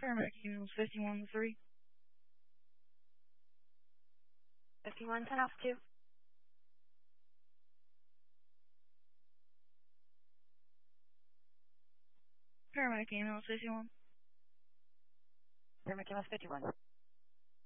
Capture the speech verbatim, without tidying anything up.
Paramedic Unit fifty-one three. fifty-one ten off two. Paramedic Unit fifty-one. Paramedic Unit fifty-one.